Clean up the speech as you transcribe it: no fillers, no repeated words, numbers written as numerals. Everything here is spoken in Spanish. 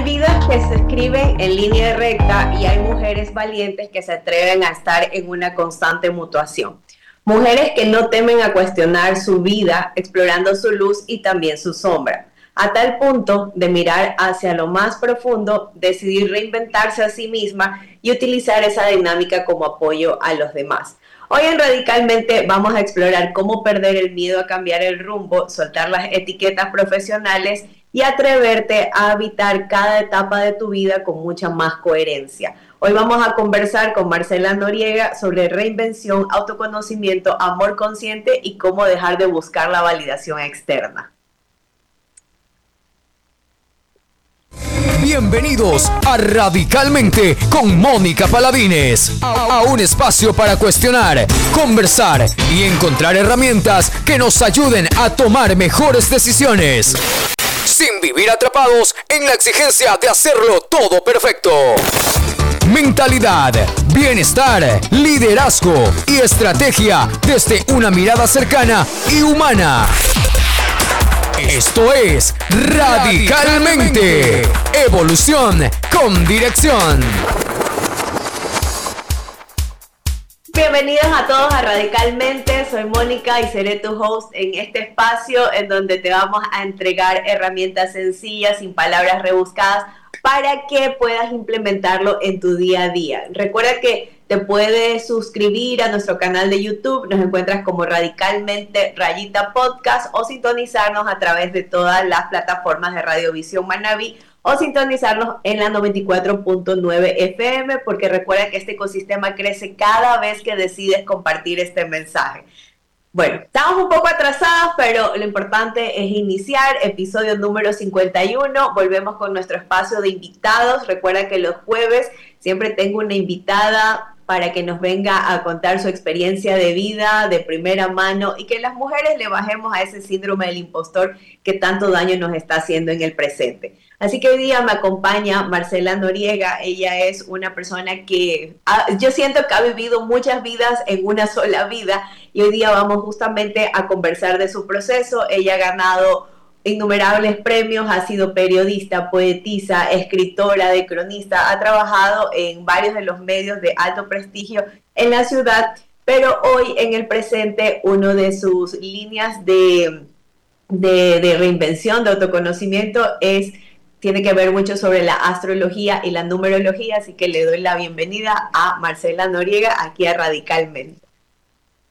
vidas que se escriben en línea recta y hay mujeres valientes que se atreven a estar en una constante mutuación. Mujeres que no temen a cuestionar su vida, explorando su luz y también su sombra, a tal punto de mirar hacia lo más profundo, decidir reinventarse a sí misma y utilizar esa dinámica como apoyo a los demás. Hoy en Radicalmente vamos a explorar cómo perder el miedo a cambiar el rumbo, soltar las etiquetas profesionales y atreverte a habitar cada etapa de tu vida con mucha más coherencia. Hoy vamos a conversar con Marcela Noriega sobre reinvención, autoconocimiento, amor consciente y cómo dejar de buscar la validación externa. Bienvenidos a Radicalmente con Mónica Paladines, a un espacio para cuestionar, conversar y encontrar herramientas que nos ayuden a tomar mejores decisiones, sin vivir atrapados en la exigencia de hacerlo todo perfecto. Mentalidad, bienestar, liderazgo y estrategia desde una mirada cercana y humana. Esto es Radicalmente. Evolución con dirección. Bienvenidos a todos a Radicalmente, soy Mónica y seré tu host en este espacio en donde te vamos a entregar herramientas sencillas, sin palabras rebuscadas, para que puedas implementarlo en tu día a día. Recuerda que te puedes suscribir a nuestro canal de YouTube, nos encuentras como Radicalmente _podcast o sintonizarnos a través de todas las plataformas de Radiovisión Manaví o sintonizarnos en la 94.9 FM, porque recuerda que este ecosistema crece cada vez que decides compartir este mensaje. Bueno, estamos un poco atrasados, pero lo importante es iniciar. Episodio número 51. Volvemos con nuestro espacio de invitados. Recuerda que los jueves siempre tengo una invitada para que nos venga a contar su experiencia de vida de primera mano y que las mujeres le bajemos a ese síndrome del impostor que tanto daño nos está haciendo en el presente. Así que hoy día me acompaña Marcela Noriega. Ella es una persona que yo siento que ha vivido muchas vidas en una sola vida y hoy día vamos justamente a conversar de su proceso. Ella ha ganado innumerables premios, ha sido periodista, poetisa, escritora, de cronista, ha trabajado en varios de los medios de alto prestigio en la ciudad, pero hoy en el presente una de sus líneas de reinvención, de autoconocimiento tiene que ver mucho sobre la astrología y la numerología, así que le doy la bienvenida a Marcela Noriega aquí a Radicalmente.